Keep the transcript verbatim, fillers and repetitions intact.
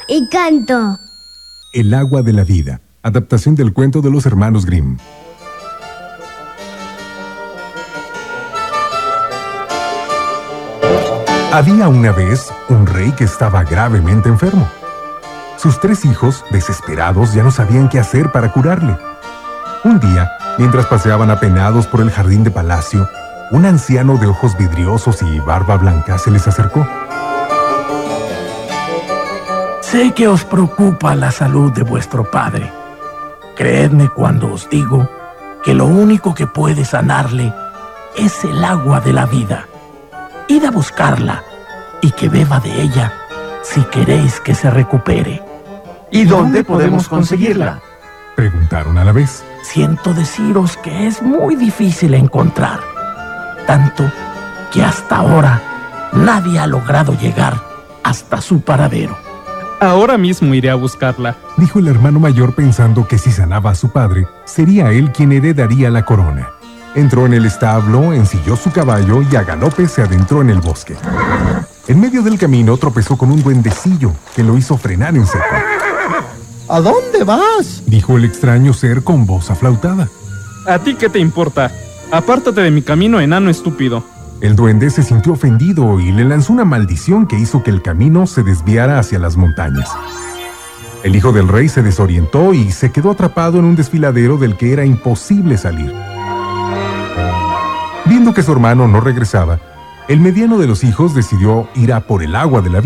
y canto. El agua de la vida, adaptación del cuento de los hermanos Grimm. Había una vez un rey que estaba gravemente enfermo. Sus tres hijos, desesperados, ya no sabían qué hacer para curarle. Un día, mientras paseaban apenados por el jardín de palacio, un anciano de ojos vidriosos y barba blanca se les acercó. Sé que os preocupa la salud de vuestro padre. Creedme cuando os digo que lo único que puede sanarle es el agua de la vida. Id a buscarla y que beba de ella si queréis que se recupere. ¿Y dónde podemos conseguirla?, preguntaron a la vez. Siento deciros que es muy difícil encontrar, tanto que hasta ahora nadie ha logrado llegar hasta su paradero. Ahora mismo iré a buscarla, dijo el hermano mayor, pensando que si sanaba a su padre, sería él quien heredaría la corona. Entró en el establo, ensilló su caballo y a galope se adentró en el bosque. En medio del camino tropezó con un duendecillo que lo hizo frenar en seco. ¿A dónde vas?, dijo el extraño ser con voz aflautada. ¿A ti qué te importa? Apártate de mi camino, enano estúpido. El duende se sintió ofendido y le lanzó una maldición que hizo que el camino se desviara hacia las montañas. El hijo del rey se desorientó y se quedó atrapado en un desfiladero del que era imposible salir. Viendo que su hermano no regresaba, el mediano de los hijos decidió ir a por el agua de la vida.